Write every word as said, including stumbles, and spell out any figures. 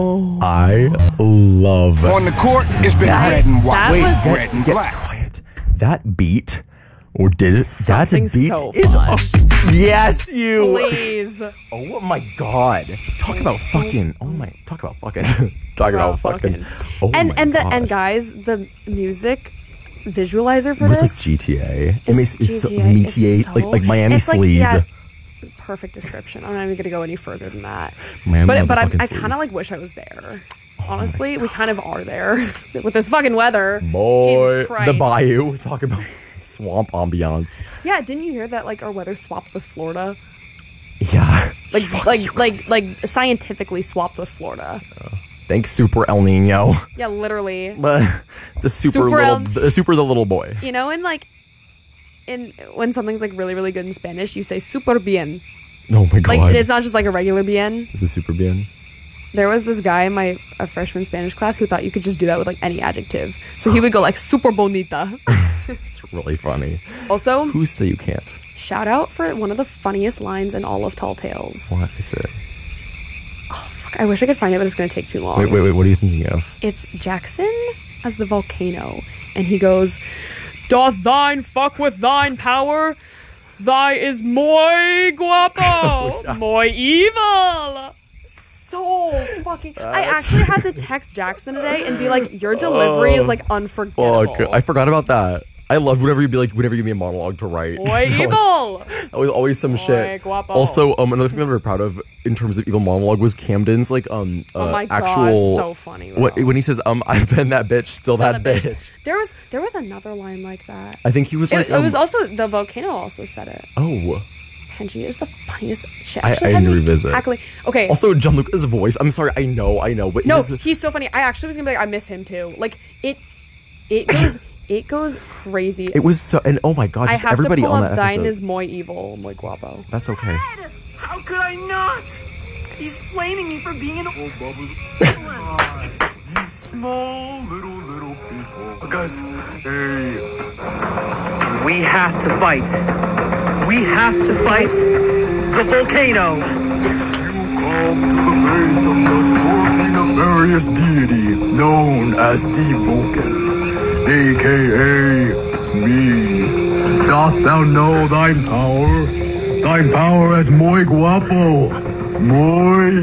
I love On the court, it's been That- red and white. that Wait, was- red and Get black. quiet. That beat, or did it? Something that beat so is fun. yes, you. Please. Oh my god! Talk about fucking. Oh my. Talk about fucking. Talk about fucking. Oh and my and the god. and guys, the music visualizer for It was like this G T A. It is makes it's so, G T A. G T A, It's so- like like Miami it's like, Sleaze. yeah, perfect description. I'm not even gonna go any further than that. Miami But but I, motherfucking I kind Sleaze. of like wish I was there. Honestly, we kind of are there with this fucking weather. Boy, Jesus Christ. the bayou. Talk about swamp ambiance. Yeah, didn't you hear that? Like our weather swapped with Florida. Yeah. Like Fuck like you like guys. like scientifically swapped with Florida. Thanks, Super El Nino. Yeah, literally. But the super, Super little, El- the super the little boy. You know, and like, in when something's like really really good in Spanish, you say super bien. Oh my god. Like it's not just like a regular bien. This is super bien. There was this guy in my a freshman Spanish class who thought you could just do that with like any adjective. So he would go like super bonita. It's really funny. Also, Who say you can't? shout out for one of the funniest lines in all of Tall Tales. What is it? Fuck, I wish I could find it, but it's gonna take too long. Wait, wait, wait. What are you thinking of? It's Jackson as the volcano, and he goes, "Doth thine fuck with thine power? Thy is muy guapo, muy evil." So fucking. I actually had to text Jackson today and be like, "Your delivery is like unforgettable." Fuck. I forgot about that. I love whenever you'd be like, whenever you give me a monologue to write. Muy That was- evil. That was always some shit. guapo. Also, um, another thing I'm very proud of in terms of evil monologue was Camden's like um uh, Oh my God, actual so funny, what bro. when he says um I've been that bitch, still Son that of a bitch. There was there was another line like that. I think he was like It, it was um, also the volcano also said it. oh. Henji is the funniest shit. I- Actually, I had need to me revisit. cackling. Okay. Also, John Lucas' voice. I'm sorry. I know. I know. But No, his, he's so funny. I actually was gonna be like, I miss him too. Like it, it goes, it goes crazy. it was so. And oh my god, I just have everybody to pull on up that Dine episode. is muy evil, muy guapo. That's okay. How could I not? He's flaming me for being an old bubble. You small little little people. Guys, hey. We have to fight. We have to fight the volcano. You come to the base of the Scorpionarius deity known as the Vulcan, aka me. Doth thou know thine power? Thine power as muy guapo, muy